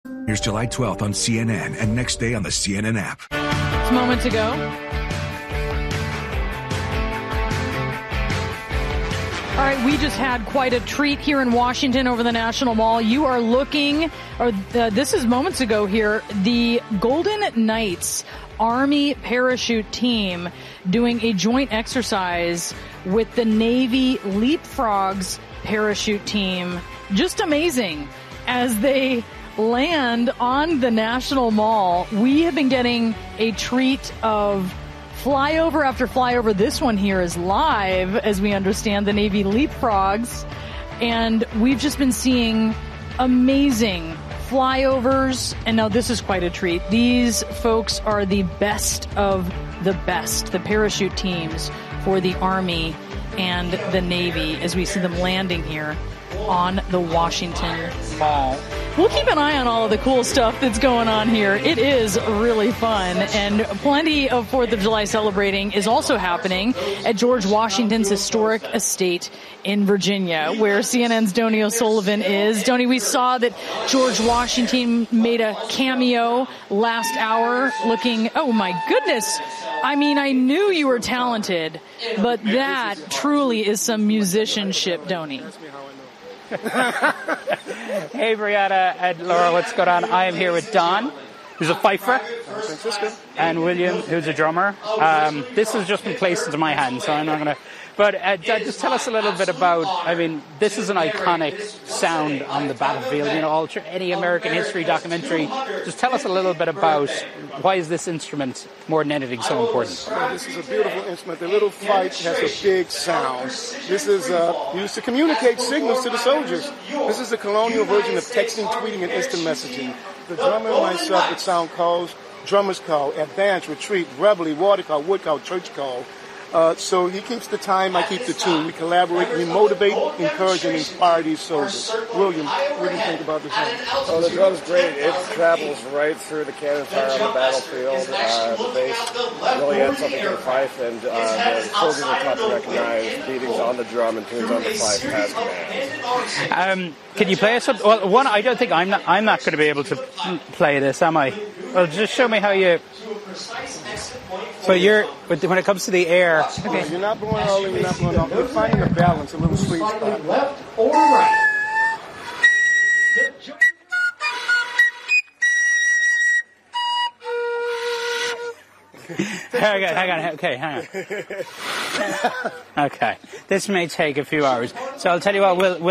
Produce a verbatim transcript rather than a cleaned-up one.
Here's July twelfth on C N N and next day on the C N N app. Just moments ago. All right, we just had quite a treat here in Washington over the National Mall. You are looking, or uh, this is moments ago here, the Golden Knights Army parachute team doing a joint exercise with the Navy Leapfrogs parachute team. Just amazing. As they land on the National Mall, we have been getting a treat of flyover after flyover. This one here is live, as we understand, the Navy Leapfrogs. And we've just been seeing amazing flyovers. And now this is quite a treat. These folks are the best of the best, the parachute teams for the Army and the Navy, as we see them landing here on the Washington Mall. We'll keep an eye on all of the cool stuff that's going on here. It is really fun, and plenty of fourth of July celebrating is also happening at George Washington's historic estate in Virginia, where C N N's Donnie O'Sullivan is. Donnie, we saw that George Washington made a cameo last hour looking, oh my goodness, I mean, I knew you were talented, but that truly is some musicianship, Donnie. Hey, Brianna and Laura, what's going on? I am here with Don, who's a fifer, and William, who's a drummer. Um, this has just been placed into my hand, so I'm not going to... But uh, just tell us a little bit about, I mean, this is an iconic sound on the battlefield, you know, all, any American history documentary. Just tell us a little bit about why is this instrument, more than anything, so important? This is a beautiful instrument. The little fife has a big sound. This is uh, used to communicate signals to the soldiers. This is the colonial version of texting, tweeting, and instant messaging. The drummer and myself would sound calls, drummer's call, advance, retreat, reveille, water call, wood call, church call. Uh, so he keeps the time, I keep the tune. We collaborate, we motivate, encourage, and inspire these soldiers. William, what do you think about this drum? Oh, the drum's great. It travels right through the cannon fire on the battlefield. Uh, the bass really adds something to the fife, and uh, the soldiers are taught to recognize beatings on the drum and tunes on the fife as command. Um, can you play us something? Well, one, I don't think I'm not, I'm not going to be able to play this, am I? Well, just show me how you... So you're, when it comes to the air... Okay. You're not blowing all in, you're not blowing off. You're finding a balance, a little sweet spot. Left or right. hang on, hang on, okay, hang on. Okay, this may take a few hours. So I'll tell you what, we'll... we'll